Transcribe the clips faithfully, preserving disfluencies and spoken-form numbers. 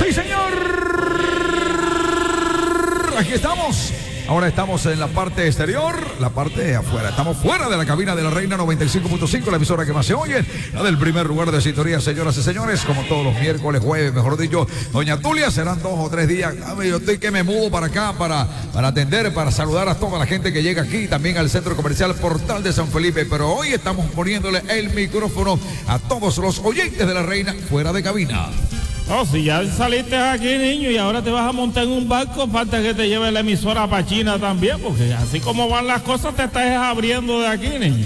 Sí, señor. Aquí estamos. Ahora estamos en la parte exterior, la parte de afuera. Estamos fuera de la cabina de la Reina noventa y cinco punto cinco, la emisora que más se oye, la del primer lugar de sintonía, señoras y señores, como todos los miércoles, jueves, mejor dicho, doña Tulia, serán dos o tres días. Yo estoy que me mudo para acá para, para atender, para saludar a toda la gente que llega aquí, también al Centro Comercial Portal de San Felipe, pero hoy estamos poniéndole el micrófono a todos los oyentes de la Reina fuera de cabina. Oh, si ya saliste aquí, niño, y ahora te vas a montar en un barco, falta que te lleve la emisora para China también, porque así como van las cosas, te estás abriendo de aquí, niño.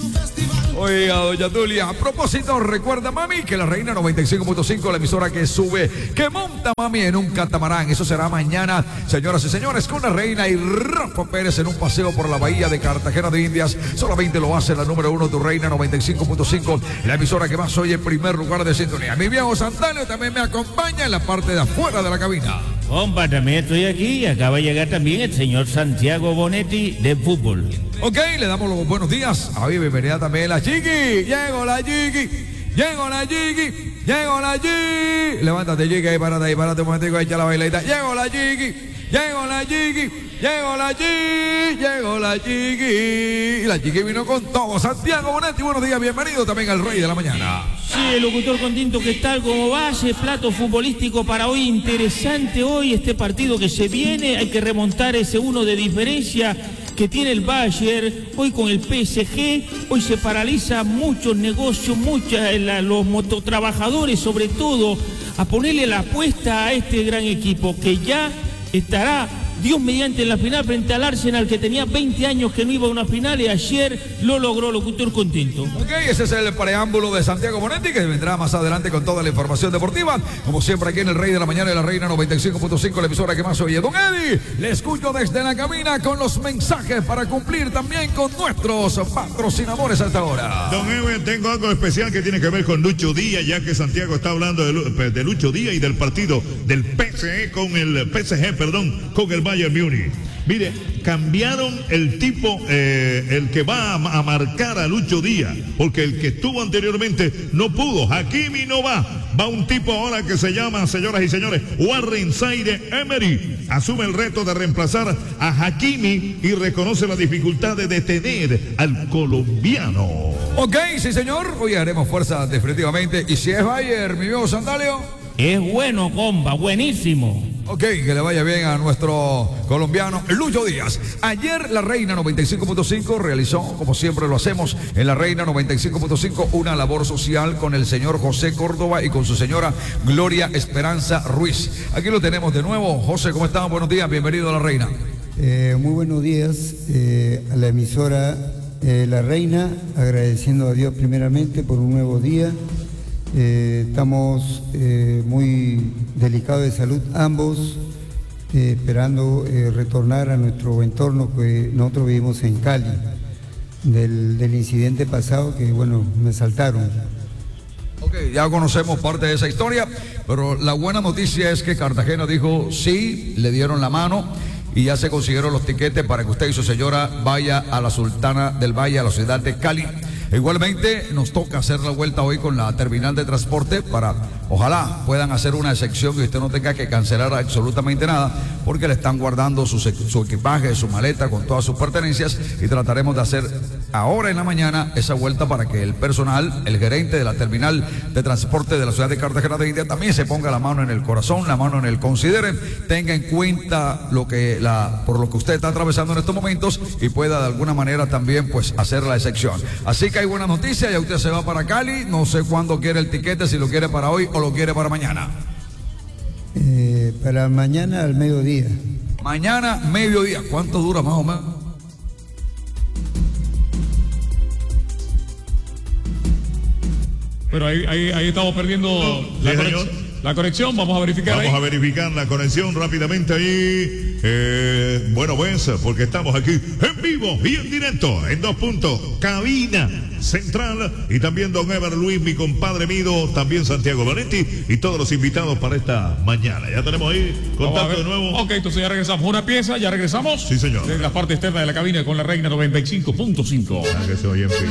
Oiga, doña Tulia, a propósito, recuerda, mami, que la Reina noventa y cinco punto cinco, la emisora que sube, que monta, mami, en un catamarán. Eso será mañana, señoras y señores, con la Reina y Rafa Pérez en un paseo por la bahía de Cartagena de Indias. Solamente lo hace la número uno, tu Reina noventa y cinco punto cinco, la emisora que más oye en primer lugar de sintonía. Mi viejo Santanio también me acompaña en la parte de afuera de la cabina. Compa, también estoy aquí y acaba de llegar también el señor Santiago Bonetti de fútbol. Ok, le damos los buenos días. A ver, bienvenida también la Chiqui. Llegó la Chiqui. Llegó la Chiqui. Llegó la Chiqui. Levántate, Chiqui, ahí, párate ahí, párate un momentico, echa la bailadita. Llegó la Chiqui. Llegó la Chiqui. Llegó la Chiqui. Llegó la Chiqui. Y la Chiqui vino con todo. Santiago Bonetti, buenos días, bienvenido también al Rey de la Mañana. Sí, el locutor contento, ¿qué tal? ¿Cómo va? Ese plato futbolístico para hoy, interesante hoy, este partido que se viene, hay que remontar ese uno de diferencia que tiene el Bayern, hoy con el P S G, hoy se paraliza muchos negocios, muchas, la, los mototrabajadores sobre todo, a ponerle la apuesta a este gran equipo que ya estará, Dios mediante, en la final frente al Arsenal, que tenía veinte años que no iba a una final y ayer lo logró, locutor contento. Ok, ese es el preámbulo de Santiago Bonetti, que vendrá más adelante con toda la información deportiva. Como siempre aquí en el Rey de la Mañana de la Reina noventa y cinco punto cinco, la emisora que más oye. Don Eddie, le escucho desde la cabina con los mensajes para cumplir también con nuestros patrocinadores hasta ahora. Don Eddie, tengo algo especial que tiene que ver con Lucho Díaz, ya que Santiago está hablando de, de Lucho Díaz y del partido del P S G con el P S G, perdón, con el Bayern Múnich. Mire, cambiaron el tipo, eh, el que va a, a marcar a Lucho Díaz, porque el que estuvo anteriormente no pudo. Hakimi no va. Va un tipo ahora que se llama, señoras y señores, Warren Zaïre-Emery. Asume el reto de reemplazar a Hakimi y reconoce la dificultad de detener al colombiano. Ok, sí señor, hoy haremos fuerza definitivamente. Y si es Bayern, mi viejo Sandalio, es bueno, compa, buenísimo. Ok, que le vaya bien a nuestro colombiano Lucho Díaz. Ayer la Reina noventa y cinco punto cinco realizó, como siempre lo hacemos, en la Reina noventa y cinco punto cinco, una labor social con el señor José Córdoba y con su señora Gloria Esperanza Ruiz. Aquí lo tenemos de nuevo. José, ¿cómo están? Buenos días, bienvenido a la Reina. Eh, muy buenos días eh, a la emisora eh, La Reina, agradeciendo a Dios primeramente por un nuevo día. Eh, estamos eh, muy delicados de salud ambos, eh, esperando eh, retornar a nuestro entorno que nosotros vivimos en Cali, del, del incidente pasado que, bueno, me saltaron. Ok, ya conocemos parte de esa historia, pero la buena noticia es que Cartagena dijo sí, le dieron la mano y ya se consiguieron los tiquetes para que usted y su señora vaya a la Sultana del Valle, a la ciudad de Cali. Igualmente nos toca hacer la vuelta hoy con la terminal de transporte para, ojalá puedan hacer una excepción y usted no tenga que cancelar absolutamente nada, porque le están guardando su, su equipaje, su maleta con todas sus pertenencias, y trataremos de hacer ahora en la mañana esa vuelta para que el personal, el gerente de la terminal de transporte de la ciudad de Cartagena de Indias también se ponga la mano en el corazón, la mano en el considere, tenga en cuenta lo que la, por lo que usted está atravesando en estos momentos y pueda de alguna manera también pues hacer la excepción. Así que hay buena noticia, ya usted se va para Cali, no sé cuándo quiere el tiquete, si lo quiere para hoy o lo quiere para mañana. Eh, para mañana al mediodía. Mañana, mediodía, ¿cuánto dura más o menos? Pero ahí, ahí, ahí estamos perdiendo la, sí, conexión, la conexión, vamos a verificar Vamos ahí. a verificar la conexión rápidamente ahí. Eh, bueno, pues, porque estamos aquí en vivo y en directo, en dos puntos, cabina central, y también don Ever Luis, mi compadre Mido, también Santiago Bonetti y todos los invitados para esta mañana. Ya tenemos ahí contacto de nuevo. Ok, entonces ya regresamos. Una pieza, ya regresamos. Sí, señor. En la parte externa de la cabina con la Reina noventa y cinco punto cinco. Ah, que se oye en fin.